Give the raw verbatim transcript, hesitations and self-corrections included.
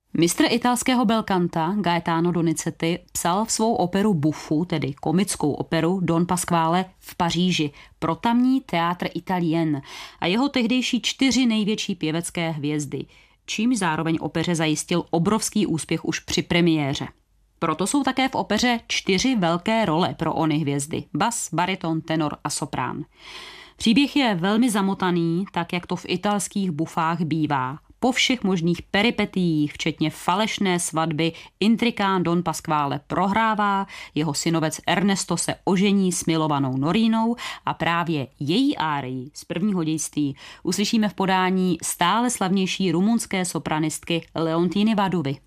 Mistr italského belcanta Gaetano Donizetti psal v svou operu Buffu, tedy komickou operu Don Pasquale v Paříži, pro tamní Théâtre Italien a jeho tehdejší čtyři největší pěvecké hvězdy, čímž zároveň opeře zajistil obrovský úspěch už při premiéře. Proto jsou také v opeře čtyři velké role pro ony hvězdy: bas, bariton, tenor a soprán. Příběh je velmi zamotaný, tak jak to v italských bufách bývá. Po všech možných peripetiích, včetně falešné svatby, intrikán Don Pasquale prohrává, jeho synovec Ernesto se ožení s milovanou Norinou a právě její árii z prvního dějství uslyšíme v podání stále slavnější rumunské sopranistky Leontiny Vaduvy.